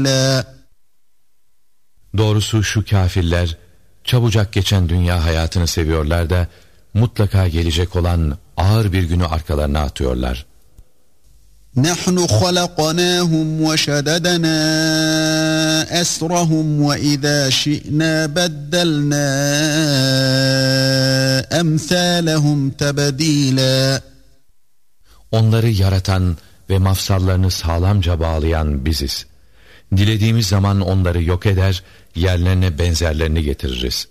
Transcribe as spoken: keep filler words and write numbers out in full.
Doğrusu şu kafirler çabucak geçen dünya hayatını seviyorlar da mutlaka gelecek olan ağır bir günü arkalarına atıyorlar. نَحْنُ خَلَقْنَاهُمْ وَشَدَدْنَا أَسْرَهُمْ وَإِذَا شِئْنَا بَدَّلْنَا أَمْثَالَهُمْ تَبْدِيلًا. Onları yaratan ve mafsallarını sağlamca bağlayan biziz. Dilediğimiz zaman onları yok eder, yerlerine benzerlerini getiririz.